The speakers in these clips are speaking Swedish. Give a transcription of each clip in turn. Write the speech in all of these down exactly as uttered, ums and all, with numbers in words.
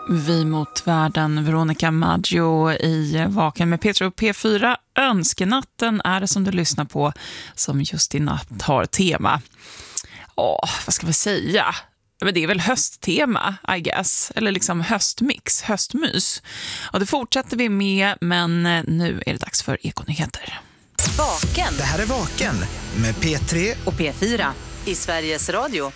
Vi mot världen, Veronica Maggio i Vaken med P tre och P fyra. Önskenatten är det som du lyssnar på, som just i natt har tema. Åh, vad ska vi säga? Men det är väl hösttema, I guess. Eller liksom höstmix, höstmys. Och det fortsätter vi med, men nu är det dags för Ekonyheter. Vaken. Det här är Vaken med P tre och P fyra i Sveriges Radio.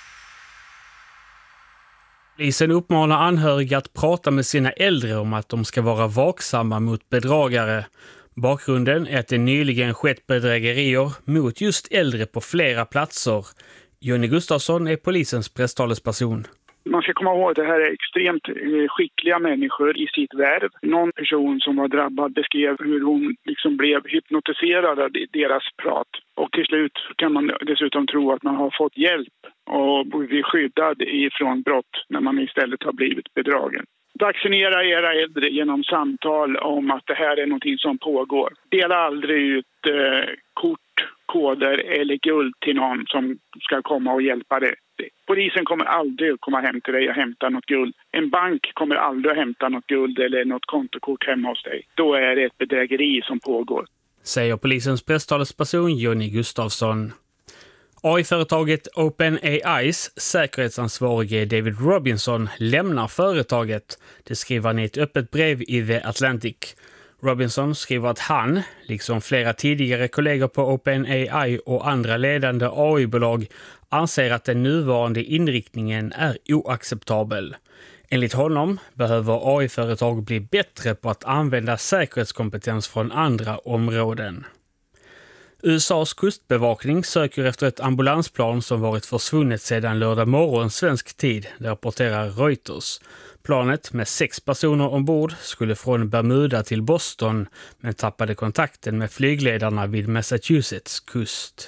Polisen uppmanar anhöriga att prata med sina äldre om att de ska vara vaksamma mot bedragare. Bakgrunden är att det nyligen skett bedrägerier mot just äldre på flera platser. Jonny Gustafsson är polisens presstalesperson. Man ska komma ihåg att det här är extremt skickliga människor i sitt värv. Någon person som var drabbad beskrev hur hon liksom blev hypnotiserad av deras prat. Och till slut kan man dessutom tro att man har fått hjälp och blir skyddad ifrån brott när man istället har blivit bedragen. Vaccinera era äldre genom samtal om att det här är någonting som pågår. Dela aldrig ut eh, kort, koder eller guld till någon som ska komma och hjälpa dig. Polisen kommer aldrig att komma hem till dig och hämta något guld. En bank kommer aldrig att hämta något guld eller något kontokort hemma hos dig. Då är det ett bedrägeri som pågår. Säger polisens presstalesperson Jonny Gustafsson. A I-företaget OpenAIs säkerhetsansvarige David Robinson lämnar företaget. Det skriver han i ett öppet brev i The Atlantic. Robinson skriver att han, liksom flera tidigare kollegor på OpenAI och andra ledande A I-bolag, anser att den nuvarande inriktningen är oacceptabel. Enligt honom behöver A I-företag bli bättre på att använda säkerhetskompetens från andra områden. U S A:s kustbevakning söker efter ett ambulansplan som varit försvunnet sedan lördag morgon svensk tid, det rapporterar Reuters. Planet med sex personer ombord skulle från Bermuda till Boston men tappade kontakten med flygledarna vid Massachusetts kust.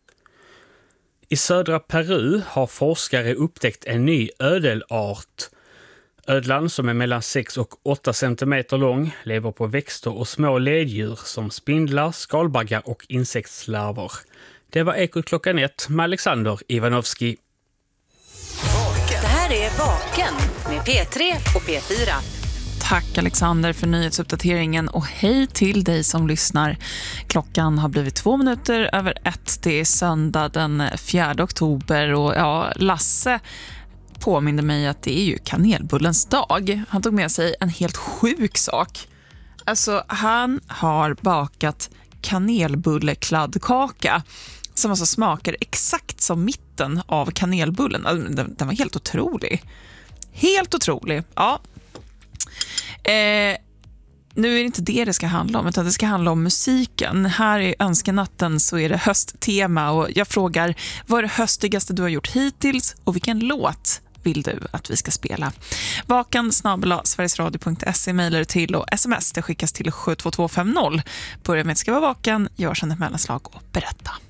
I södra Peru har forskare upptäckt en ny ödelart. Ödlan, som är mellan sex och åtta centimeter lång, lever på växter och små leddjur som spindlar, skalbaggar och insektslarver. Det var Ekot klockan ett med Alexander Ivanovski. Det här är Vaken med P tre och P fyra. Tack Alexander för nyhetsuppdateringen och hej till dig som lyssnar. Klockan har blivit två minuter över ett. Det är söndag den fjärde oktober och ja, Lasse påminner mig att det är ju kanelbullens dag. Han tog med sig en helt sjuk sak. Alltså han har bakat kanelbullekladdkaka som alltså smakar exakt som mitten av kanelbullen. Den, den var helt otrolig. Helt otrolig, ja. Eh, nu är det inte det det ska handla om, utan det ska handla om musiken. Här i Önskenatten så är det hösttema och jag frågar, vad är det höstigaste du har gjort hittills och vilken låt vill du att vi ska spela? Vaken snabel-a sverigesradio punkt se mejlar till och sms det skickas till sju två två fem noll. Börja med att ska vara vaken, gör sedan ett mellanslag och berätta.